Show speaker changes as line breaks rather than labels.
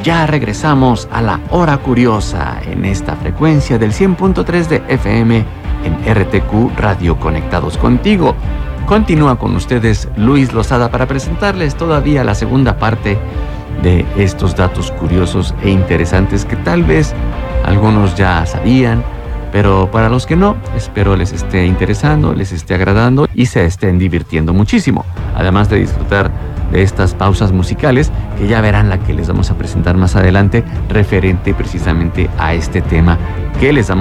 ya regresamos a la hora curiosa en esta frecuencia del 100.3 de FM en RTQ Radio Conectados Contigo. Continúa con ustedes Luis Lozada para presentarles todavía la segunda parte de estos datos curiosos e interesantes que tal vez algunos ya sabían, pero para los que no, espero les esté interesando, les esté agradando y se estén divirtiendo muchísimo. Además de disfrutar de estas pausas musicales, que ya verán la que les vamos a presentar más adelante, referente precisamente a este tema que les damos